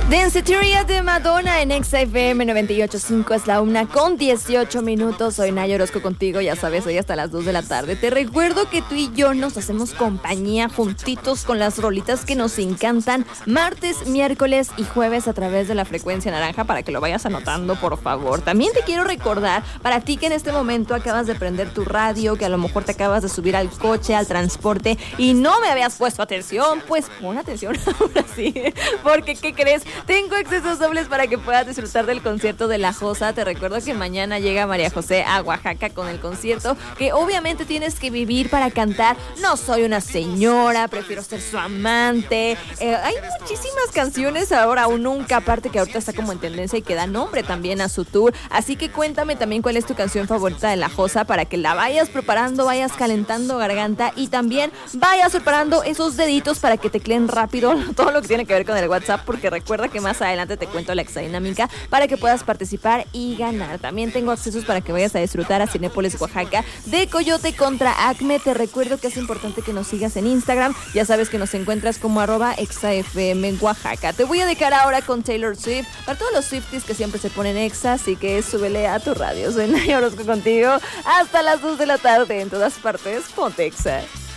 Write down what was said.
Danceteria de Madonna en Exa FM 98.5 es la 1:18. Soy Naya Orozco contigo, ya sabes, hoy hasta las 2 de la tarde. Te recuerdo que tú y yo nos hacemos compañía juntitos con las rolitas que nos encantan martes, miércoles y jueves a través de la frecuencia naranja para que lo vayas anotando, por favor. También te quiero recordar, para ti que en este momento acabas de prender tu radio, que a lo mejor te acabas de subir al coche, al transporte y no me habías puesto atención, pues pon atención ahora sí, porque ¿qué crees? Tengo accesos dobles para que puedas disfrutar del concierto de La Josa. Te recuerdo que mañana llega María José a Oaxaca con el concierto que obviamente tienes que vivir para cantar. No soy una señora, prefiero ser su amante. Hay muchísimas canciones ahora o nunca, aparte que ahorita está como en tendencia y que da nombre también a su tour. Así que cuéntame también cuál es tu canción favorita de La Josa para que la vayas preparando, vayas calentando garganta y también vayas preparando esos deditos para que tecleen rápido todo lo que tiene que ver con el WhatsApp, porque recuerda que más adelante te cuento la exadinámica para que puedas participar y ganar. También tengo accesos para que vayas a disfrutar a Cinépolis Oaxaca de Coyote contra Acme. Te recuerdo que es importante que nos sigas en Instagram. Ya sabes que nos encuentras como @ExaFM Oaxaca. Te voy a dejar ahora con Taylor Swift para todos los Swifties que siempre se ponen Exa, así que súbele a tu radio. Soy Naya Orozco contigo hasta las 2 de la tarde en todas partes. Ponte Exa.